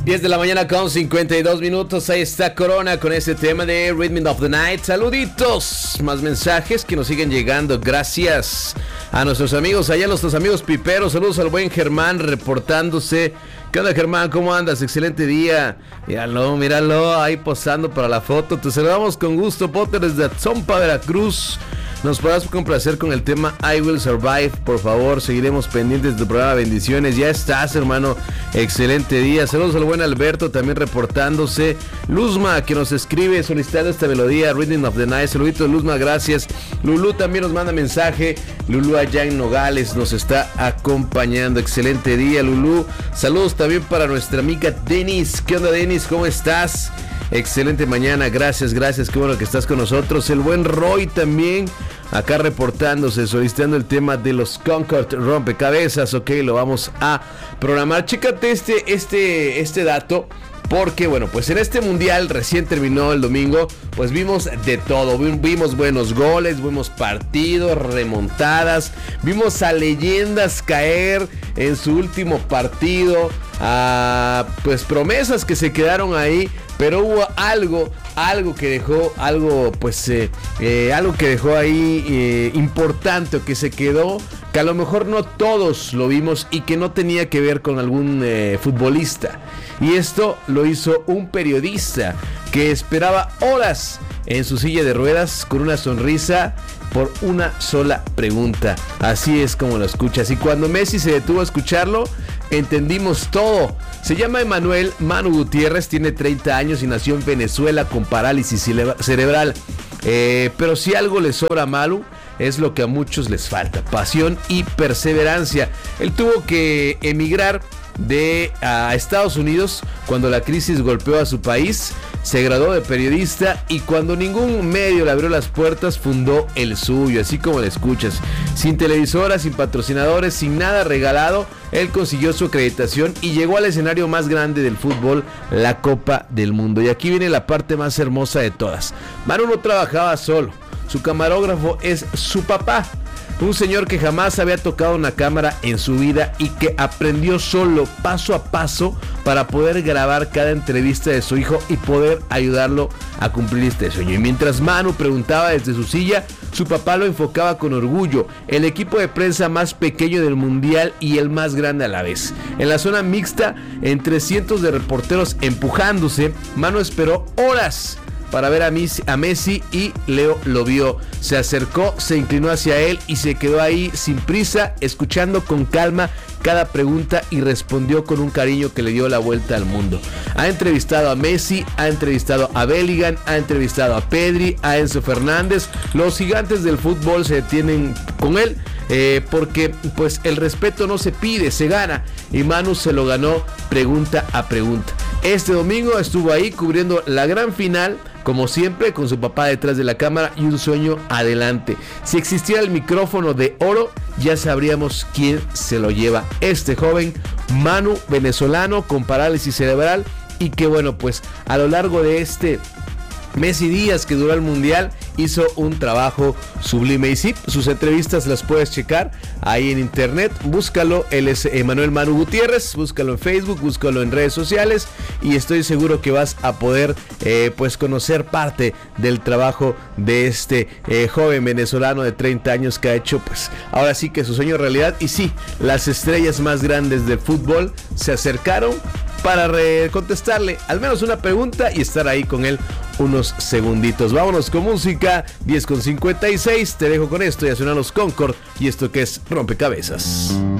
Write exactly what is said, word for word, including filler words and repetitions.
diez de la mañana con cincuenta y dos minutos. Ahí está Corona con este tema de Rhythm of the Night. Saluditos, más mensajes que nos siguen llegando. Gracias a nuestros amigos, allá nuestros amigos piperos. Saludos al buen Germán reportándose. ¿Qué onda, Germán? ¿Cómo andas? Excelente día. Míralo, míralo, ahí posando para la foto. Te saludamos con gusto, Potter, desde Atzompa, Veracruz. Nos podrás complacer con el tema I Will Survive, por favor. Seguiremos pendientes de tu programa. Bendiciones. Ya estás, hermano. Excelente día. Saludos al buen Alberto también reportándose. Luzma, que nos escribe solicitando esta melodía, Rhythm of the Night. Saludito, Luzma, gracias. Lulú también nos manda mensaje. Lulú allá en Nogales nos está acompañando. Excelente día, Lulú. Saludos también para nuestra amiga Denis. ¿Qué onda, Denis? ¿Cómo estás? Excelente mañana, gracias, gracias, qué bueno que estás con nosotros. El buen Roy también, acá reportándose, solicitando el tema de los Concord rompecabezas. Ok, lo vamos a programar. Chécate este, este, este dato. Porque bueno, pues en este mundial recién terminó el domingo, pues vimos de todo, vimos buenos goles, vimos partidos, remontadas, vimos a leyendas caer en su último partido, a pues promesas que se quedaron ahí, pero hubo algo, algo que dejó, algo pues, eh, eh, algo que dejó ahí eh, importante, o que se quedó, que a lo mejor no todos lo vimos y que no tenía que ver con algún eh, futbolista. Y esto lo hizo un periodista que esperaba horas en su silla de ruedas con una sonrisa por una sola pregunta. Así es como lo escuchas. Y cuando Messi se detuvo a escucharlo, entendimos todo. Se llama Emanuel Manu Gutiérrez, tiene treinta años y nació en Venezuela con parálisis cerebral. Eh, pero si algo le sobra a Manu, es lo que a muchos les falta: pasión y perseverancia. Él tuvo que emigrar de a Estados Unidos cuando la crisis golpeó a su país. Se graduó de periodista y cuando ningún medio le abrió las puertas, fundó el suyo, así como lo escuchas. Sin televisoras, sin patrocinadores, sin nada regalado, él consiguió su acreditación y llegó al escenario más grande del fútbol, la Copa del Mundo. Y aquí viene la parte más hermosa de todas. Manu no trabajaba solo, su camarógrafo es su papá. Un señor que jamás había tocado una cámara en su vida y que aprendió solo, paso a paso, para poder grabar cada entrevista de su hijo y poder ayudarlo a cumplir este sueño. Y mientras Manu preguntaba desde su silla, su papá lo enfocaba con orgullo. El equipo de prensa más pequeño del mundial y el más grande a la vez. En la zona mixta, entre cientos de reporteros empujándose, Manu esperó horas para ver a Messi y Leo lo vio. Se acercó, se inclinó hacia él y se quedó ahí sin prisa, escuchando con calma cada pregunta y respondió con un cariño que le dio la vuelta al mundo. Ha entrevistado a Messi, ha entrevistado a Bellingham, ha entrevistado a Pedri, a Enzo Fernández. Los gigantes del fútbol se detienen con él eh, porque pues el respeto no se pide, se gana, y Manu se lo ganó pregunta a pregunta. Este domingo estuvo ahí cubriendo la gran final, como siempre, con su papá detrás de la cámara y un sueño adelante. Si existiera el micrófono de oro, ya sabríamos quién se lo lleva. Este joven Manu, venezolano con parálisis cerebral, y que bueno, pues a lo largo de este mes y días que duró el mundial, hizo un trabajo sublime. Y sí, sus entrevistas las puedes checar ahí en internet. Búscalo, él es Emanuel Manu Gutiérrez. Búscalo en Facebook, búscalo en redes sociales, y estoy seguro que vas a poder eh, pues conocer parte del trabajo de este eh, joven venezolano de treinta años que ha hecho pues ahora sí que su sueño realidad. Y sí, las estrellas más grandes del fútbol se acercaron para contestarle al menos una pregunta y estar ahí con él unos segunditos. Vámonos con música, diez con cincuenta y seis. Te dejo con esto, ya suenan los Concord y esto que es Rompecabezas.